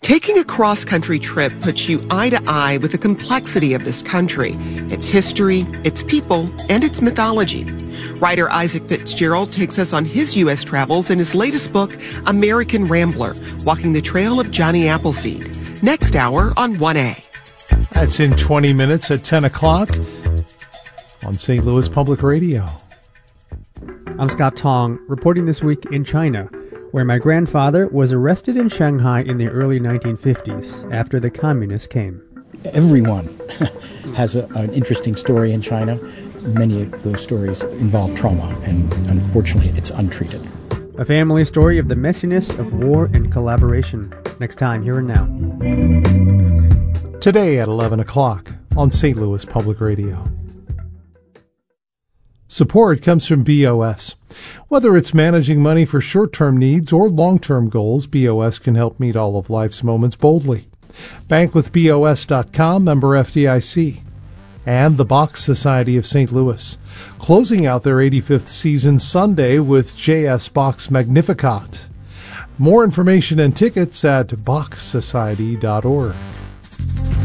Taking a cross-country trip puts you eye to eye with the complexity of this country, its history, its people, and its mythology. Writer Isaac Fitzgerald takes us on his U.S. travels in his latest book, American Rambler, Walking the Trail of Johnny Appleseed. Next hour on 1A. That's in 20 minutes at 10 o'clock on St. Louis Public Radio. I'm Scott Tong, reporting this week in China, where my grandfather was arrested in Shanghai in the early 1950s after the communists came. Everyone has an interesting story in China. Many of those stories involve trauma, and unfortunately, it's untreated. A family story of the messiness of war and collaboration. Next time, Here and Now. Today at 11 o'clock on St. Louis Public Radio. Support comes from BOS. Whether it's managing money for short-term needs or long-term goals, BOS can help meet all of life's moments boldly. Bankwithbos.com, member FDIC. And the Bach Society of St. Louis, closing out their 85th season Sunday with J.S. Bach's Magnificat. More information and tickets at bachsociety.org.